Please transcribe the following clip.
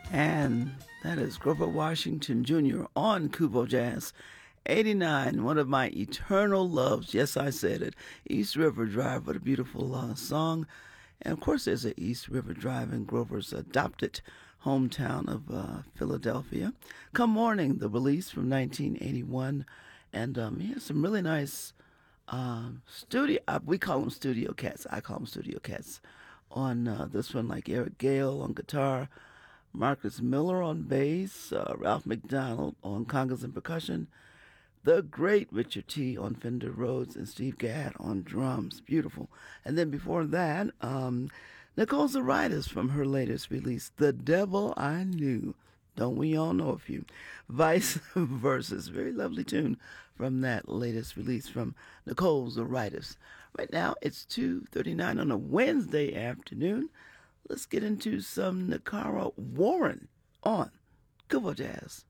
And that is Grover Washington Jr. on Kubo Jazz 89, one of my eternal loves. Yes, I said it. East River Drive, what a beautiful song. And of course, there's a East River Drive in Grover's adopted hometown of Philadelphia. Come Morning, the release from 1981. And he has some really nice studio, we call them studio cats. I call them studio cats on this one, like Eric Gale on guitar, Marcus Miller on bass, Ralph McDonald on congas and percussion, the great Richard T. on Fender Rhodes, and Steve Gadd on drums. Beautiful. And then before that, Nicole Zaritis from her latest release, The Devil I Knew. Don't we all know a few? Vice Versus. Very lovely tune from that latest release from Nicole Zaritis. Right now, it's 2:39 on a Wednesday afternoon. Let's get into some Nakara Warren on Kubo Jazz.